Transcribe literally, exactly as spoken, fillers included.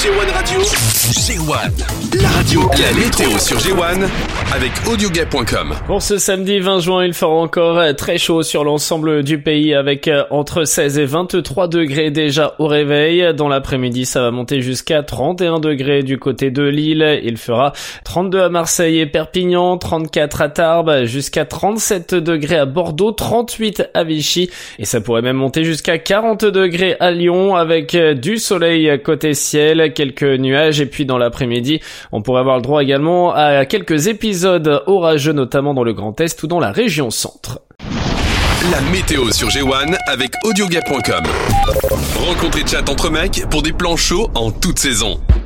G un Radio. G un, la radio, la météo sur G un avec audiogay point com. Pour ce samedi vingt juin, il fera encore très chaud sur l'ensemble du pays avec entre seize et vingt-trois degrés déjà au réveil. Dans l'après-midi, ça va monter jusqu'à trente et un degrés du côté de Lille. Il fera trente-deux à Marseille et Perpignan, trente-quatre à Tarbes, jusqu'à trente-sept degrés à Bordeaux, trente-huit à Vichy. Et ça pourrait même monter jusqu'à quarante degrés à Lyon avec du soleil côté ciel, quelques nuages. Et puis dans l'après-midi, on pourrait avoir le droit également à quelques épisodes orageux, notamment dans le Grand Est ou dans la région centre. La météo sur G un avec audiogay point com. Rencontre et chat entre mecs pour des plans chauds en toute saison.